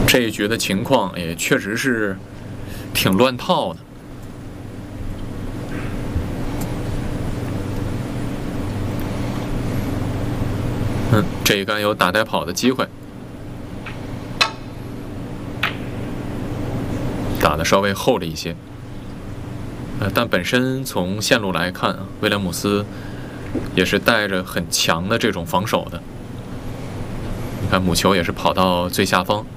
这一局的情况也确实是挺乱套的。这一杆有打带跑的机会，打的稍微厚了一些。但本身从线路来看啊，威廉姆斯也是带着很强的这种防守的。你看母球也是跑到最下方。